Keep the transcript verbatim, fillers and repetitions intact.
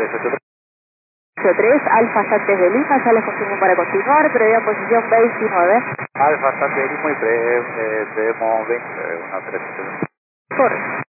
tres ocho tres. ocho tres, Alfa Santos de Lima, ya les confirmo para continuar, previa posición veintinueve. Alfa Santos de Lima y pre, eh, prevemos veinte, una tres. Correcto.